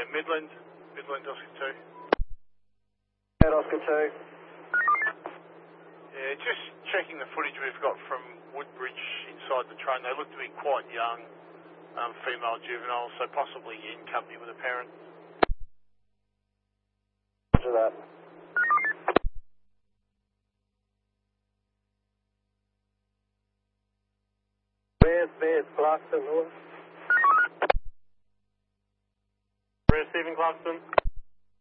Yeah, Midland Oscar 2. Oscar 2. Yeah, just checking the footage we've got from Woodbridge inside the train. They look to be quite young, female juveniles, so possibly in company with a parent. Roger that. Bears, Clarkson, Receiving Clarkson.